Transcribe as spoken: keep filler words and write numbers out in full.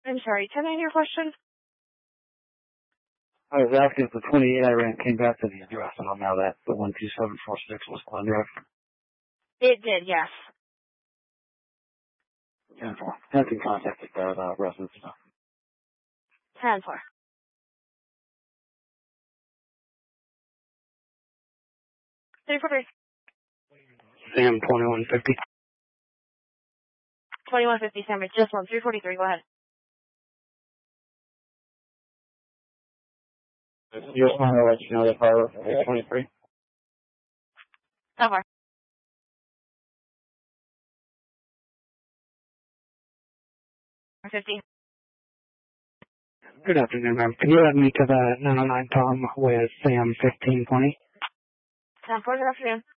I'm sorry, tell me your question. I was asking if the twenty-eight I ran came back to the address, and I'll know that the one two seven four six was Glen Drive. It did, yes. ten four. Had some contact with that uh, residence. ten four. three four three. Sam twenty-one fifty. twenty-one fifty, Sam, it's just one. three forty-three, go ahead. You just want to let you know that car eight twenty-three? ten four. fifty. Good afternoon, ma'am. Can you add me to the nine oh nine Tom with Sam fifteen twenty? ten four, good afternoon.